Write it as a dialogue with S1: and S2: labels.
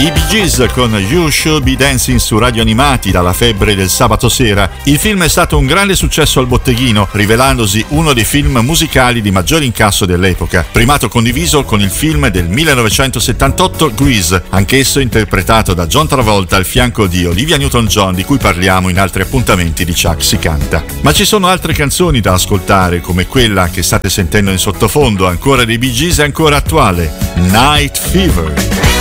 S1: I Bee Gees con You Should Be Dancing su Radio Animati dalla febbre del sabato sera. Il film è stato un grande successo al botteghino, rivelandosi uno dei film musicali di maggior incasso dell'epoca, primato condiviso con il film del 1978 Grease, anch'esso interpretato da John Travolta al fianco di Olivia Newton-John, di cui parliamo in altri appuntamenti di Chuck si canta. Ma ci sono altre canzoni da ascoltare, come quella che state sentendo in sottofondo, ancora dei Bee Gees e ancora attuale, Night Fever.